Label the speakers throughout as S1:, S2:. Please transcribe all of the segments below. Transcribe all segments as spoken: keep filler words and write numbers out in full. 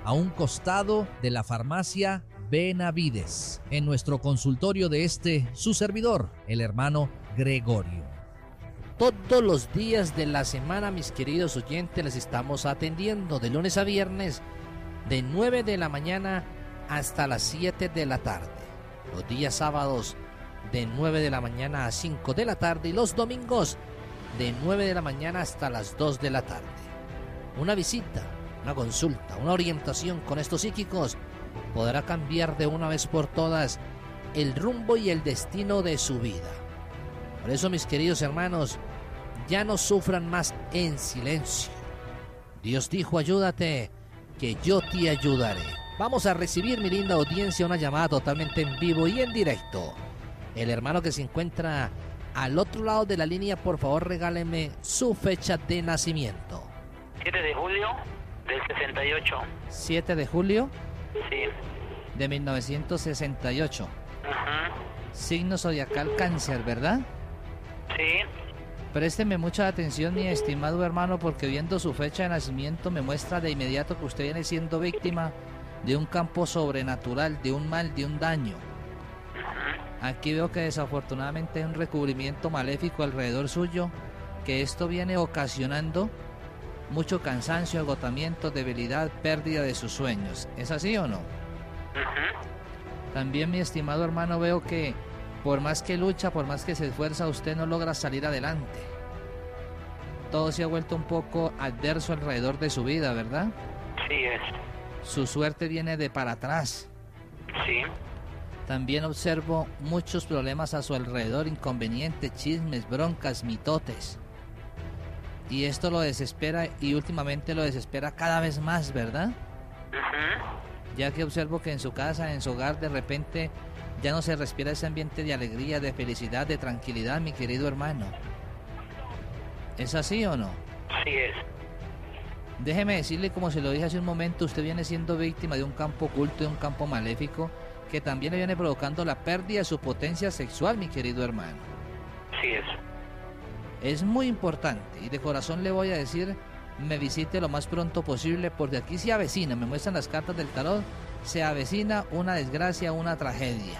S1: a un costado de la farmacia Benavides, en nuestro consultorio de este, su servidor, el hermano Gregorio. Todos los días de la semana, mis queridos oyentes, les estamos atendiendo de lunes a viernes, de nueve de la mañana hasta las siete de la tarde. Los días sábados, de nueve de la mañana a cinco de la tarde, y los domingos, de nueve de la mañana hasta las dos de la tarde. Una visita, una consulta, una orientación con estos psíquicos podrá cambiar de una vez por todas el rumbo y el destino de su vida. Por eso, mis queridos hermanos, ya no sufran más en silencio. Dios dijo: ayúdate, que yo te ayudaré. Vamos a recibir, mi linda audiencia, una llamada totalmente en vivo y en directo. El hermano que se encuentra al otro lado de la línea, por favor, regáleme su fecha de nacimiento.
S2: siete de julio del sesenta y ocho.
S1: siete de julio
S2: Sí.
S1: de mil novecientos sesenta y ocho.
S2: Ajá.
S1: Signo zodiacal Cáncer, ¿verdad?
S2: Sí.
S1: Présteme mucha atención, mi estimado hermano, porque viendo su fecha de nacimiento me muestra de inmediato que usted viene siendo víctima de un campo sobrenatural, de un mal, de un daño. Aquí veo que desafortunadamente hay un recubrimiento maléfico alrededor suyo, que esto viene ocasionando mucho cansancio, agotamiento, debilidad, pérdida de sus sueños. ¿Es así o no?
S2: Ajá.
S1: También, mi estimado hermano, veo que por más que lucha, por más que se esfuerza, usted no logra salir adelante. Todo se ha vuelto un poco adverso alrededor de su vida, ¿verdad?
S2: Sí es.
S1: Su suerte viene de para atrás.
S2: Sí.
S1: También observo muchos problemas a su alrededor, inconvenientes, chismes, broncas, mitotes. Y esto lo desespera, y últimamente lo desespera cada vez más, ¿verdad?
S2: Ajá.
S1: Ya que observo que en su casa, en su hogar, de repente ya no se respira ese ambiente de alegría, de felicidad, de tranquilidad, mi querido hermano. ¿Es así o no?
S2: Sí es.
S1: Déjeme decirle, como se lo dije hace un momento, usted viene siendo víctima de un campo oculto, de un campo maléfico, que también le viene provocando la pérdida de su potencia sexual, mi querido hermano.
S2: Sí es.
S1: Es muy importante, y de corazón le voy a decir, me visite lo más pronto posible, porque aquí se avecina, me muestran las cartas del tarot, se avecina una desgracia, una tragedia.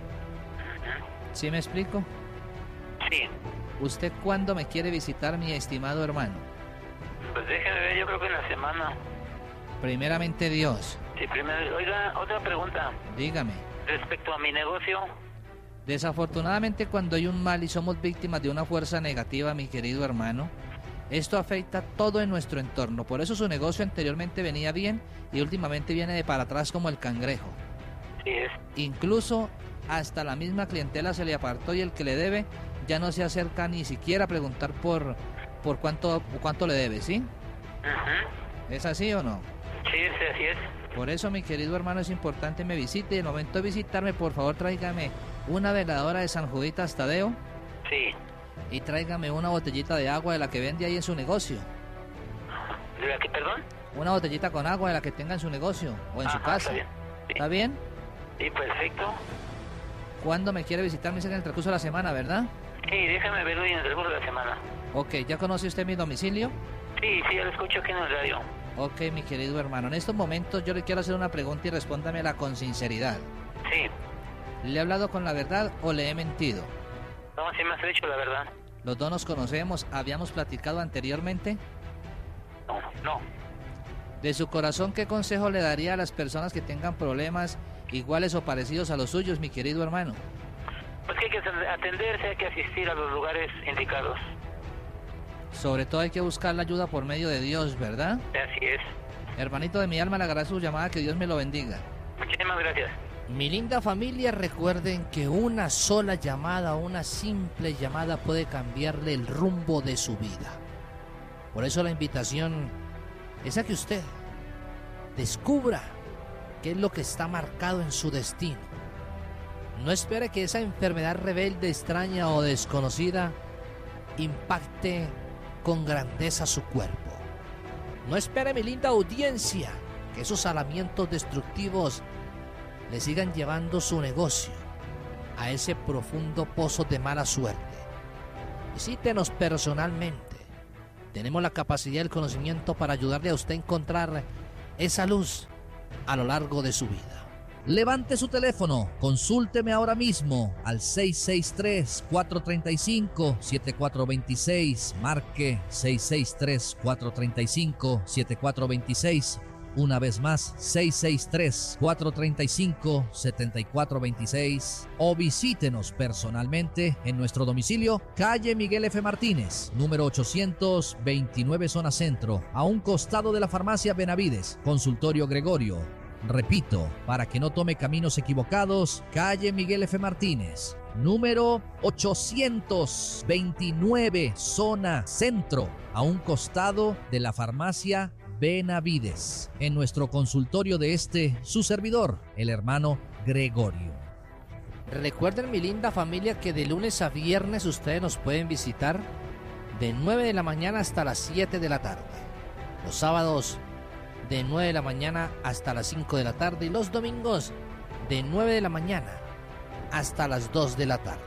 S1: ¿Sí me explico?
S2: Sí.
S1: ¿Usted cuándo me quiere visitar, mi estimado hermano?
S2: Pues déjeme ver, yo creo que en la semana.
S1: Primeramente Dios.
S2: Sí, primero. Oiga, otra pregunta.
S1: Dígame.
S2: Respecto a mi negocio.
S1: Desafortunadamente, cuando hay un mal y somos víctimas de una fuerza negativa, mi querido hermano, esto afecta todo en nuestro entorno. Por eso su negocio anteriormente venía bien y últimamente viene de para atrás como el cangrejo.
S2: Sí es.
S1: Incluso hasta la misma clientela se le apartó, y el que le debe ya no se acerca ni siquiera a preguntar por, por cuánto, cuánto le debe, ¿sí?
S2: Ajá.
S1: ¿Es así o no?
S2: Sí, sí, así es.
S1: Por eso, mi querido hermano, es importante me visite, y en el momento de visitarme, por favor, tráigame una veladora de San Juditas Tadeo.
S2: Sí.
S1: Y tráigame una botellita de agua de la que vende ahí en su negocio.
S2: ¿De la que, perdón?
S1: Una botellita con agua de la que tenga en su negocio o en
S2: Ajá,
S1: su casa.
S2: está bien. Sí.
S1: ¿Está bien?
S2: Sí, perfecto.
S1: ¿Cuándo me quiere visitar? Me dice que en el transcurso de la semana, ¿verdad?
S2: Sí, déjame verlo en el transcurso de la semana.
S1: Ok, ¿ya conoce usted mi domicilio?
S2: Sí, sí, ya lo escucho aquí en el radio.
S1: Ok, mi querido hermano. En estos momentos yo le quiero hacer una pregunta y respóndamela con sinceridad.
S2: Sí.
S1: ¿Le he hablado con la verdad o le he mentido?
S2: No, sí me has dicho la verdad.
S1: ¿Los dos nos conocemos? ¿Habíamos platicado anteriormente?
S2: No, no.
S1: De su corazón, ¿qué consejo le daría a las personas que tengan problemas iguales o parecidos a los suyos, mi querido hermano?
S2: Pues que hay que atenderse, hay que asistir a los lugares indicados.
S1: Sobre todo hay que buscar la ayuda por medio de Dios, ¿verdad?
S2: Así es.
S1: Hermanito de mi alma, le agradezco su llamada, que Dios me lo bendiga.
S2: Muchísimas gracias.
S1: Mi linda familia, recuerden que una sola llamada, una simple llamada puede cambiarle el rumbo de su vida. Por eso la invitación es a que usted descubra qué es lo que está marcado en su destino. No espere que esa enfermedad rebelde, extraña o desconocida impacte con grandeza su cuerpo. No espere, mi linda audiencia, que esos alamientos destructivos le sigan llevando su negocio a ese profundo pozo de mala suerte. Visítenos personalmente. Tenemos la capacidad y el conocimiento para ayudarle a usted a encontrar esa luz a lo largo de su vida. Levante su teléfono, consúlteme ahora mismo al seis seis tres, cuatro tres cinco, siete cuatro dos seis, marque seis seis tres, cuatro tres cinco, siete cuatro dos seis. Una vez más, seis seis tres, cuatro tres cinco, siete cuatro dos seis, o visítenos personalmente en nuestro domicilio, calle Miguel F. Martínez, número ochocientos veintinueve, zona centro, a un costado de la farmacia Benavides, consultorio Gregorio. Repito, para que no tome caminos equivocados, calle Miguel F. Martínez, número ochocientos veintinueve, zona centro, a un costado de la farmacia Benavides, en nuestro consultorio de este, su servidor, el hermano Gregorio.
S3: Recuerden, mi linda familia, que de lunes a viernes ustedes nos pueden visitar de nueve de la mañana hasta las siete de la tarde. Los sábados de nueve de la mañana hasta las cinco de la tarde y los domingos de nueve de la mañana hasta las dos de la tarde.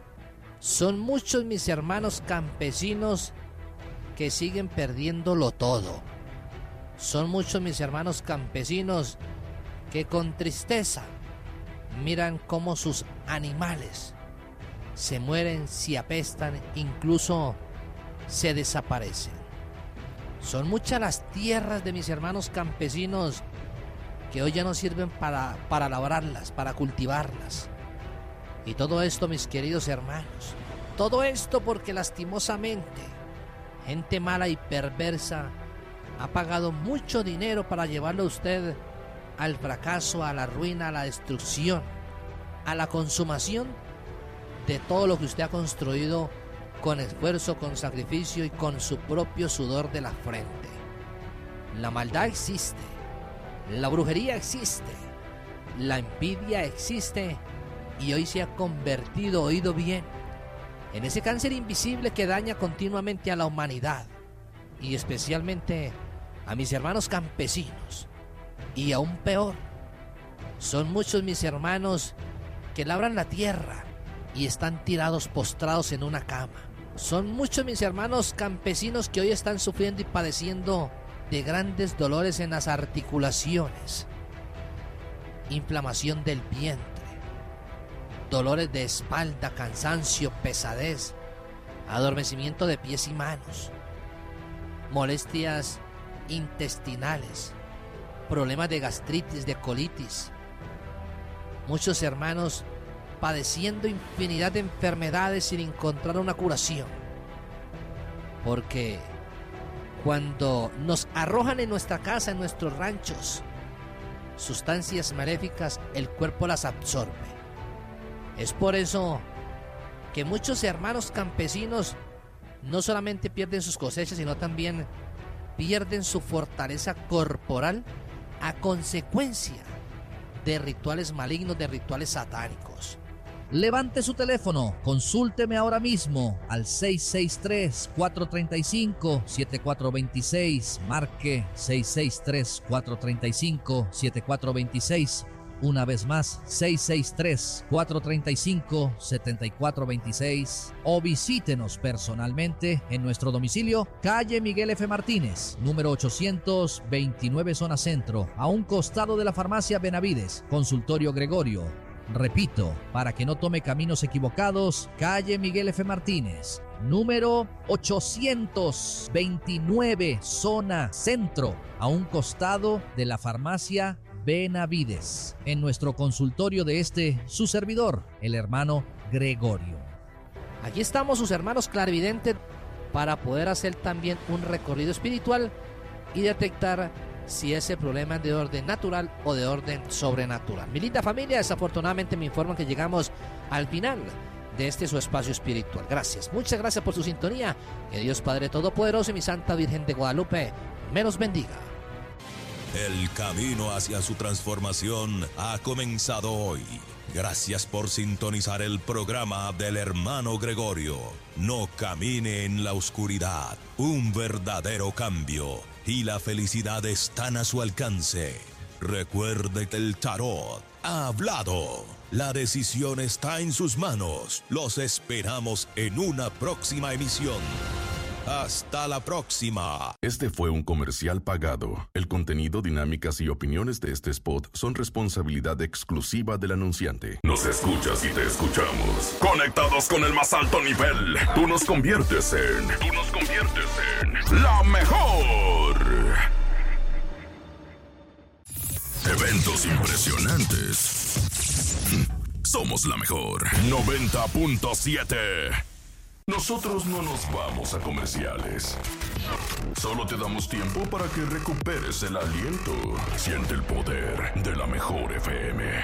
S3: Son muchos mis hermanos campesinos que siguen perdiéndolo todo. Son muchos mis hermanos campesinos que con tristeza miran cómo sus animales se mueren, se apestan, incluso se desaparecen. Son muchas las tierras de mis hermanos campesinos que hoy ya no sirven para, para labrarlas, para cultivarlas. Y todo esto, mis queridos hermanos, todo esto porque lastimosamente gente mala y perversa ha pagado mucho dinero para llevarlo a usted al fracaso, a la ruina, a la destrucción, a la consumación de todo lo que usted ha construido con esfuerzo, con sacrificio y con su propio sudor de la frente. La maldad existe, la brujería existe, la envidia existe y hoy se ha convertido, oído bien, en ese cáncer invisible que daña continuamente a la humanidad y especialmente a mis hermanos campesinos. Y aún peor, son muchos mis hermanos que labran la tierra y están tirados postrados en una cama. Son muchos mis hermanos campesinos que hoy están sufriendo y padeciendo de grandes dolores en las articulaciones, inflamación del vientre, dolores de espalda, cansancio, pesadez, adormecimiento de pies y manos, molestias intestinales, problemas de gastritis, de colitis. Muchos hermanos padeciendo infinidad de enfermedades sin encontrar una curación. Porque cuando nos arrojan en nuestra casa, en nuestros ranchos, sustancias maléficas, el cuerpo las absorbe. Es por eso que muchos hermanos campesinos no solamente pierden sus cosechas, sino también pierden su fortaleza corporal a consecuencia de rituales malignos, de rituales satánicos.
S1: Levante su teléfono, consúlteme ahora mismo al seis seis tres, cuatro tres cinco, siete cuatro dos seis, marque seis seis tres, cuatro tres cinco, siete cuatro dos seis. Una vez más, seis seis tres, cuatro tres cinco, siete cuatro dos seis, o visítenos personalmente en nuestro domicilio, calle Miguel F. Martínez, número ochocientos veintinueve, zona centro, a un costado de la farmacia Benavides, consultorio Gregorio. Repito, para que no tome caminos equivocados, calle Miguel F. Martínez, número ochocientos veintinueve, zona centro, a un costado de la farmacia Benavides, en nuestro consultorio de este, su servidor, el hermano Gregorio.
S3: Aquí estamos sus hermanos clarividentes para poder hacer también un recorrido espiritual y detectar si ese problema es de orden natural o de orden sobrenatural. Mi linda familia, desafortunadamente me informan que llegamos al final de este su espacio espiritual. Gracias, muchas gracias por su sintonía. Que Dios Padre Todopoderoso y mi Santa Virgen de Guadalupe me los bendiga.
S4: El camino hacia su transformación ha comenzado hoy. Gracias por sintonizar el programa del hermano Gregorio. No camine en la oscuridad. Un verdadero cambio y la felicidad están a su alcance. Recuerde que el tarot ha hablado. La decisión está en sus manos. Los esperamos en una próxima emisión. Hasta la próxima.
S5: Este fue un comercial pagado. El contenido, dinámicas y opiniones de este spot son responsabilidad exclusiva del anunciante. Nos escuchas y te escuchamos. Conectados con el más alto nivel. Tú nos conviertes en... Tú nos conviertes en... ¡la mejor! Eventos impresionantes. Somos la mejor. noventa punto siete. Nosotros no nos vamos a comerciales. Solo te damos tiempo para que recuperes el aliento. Siente el poder de la mejor F M.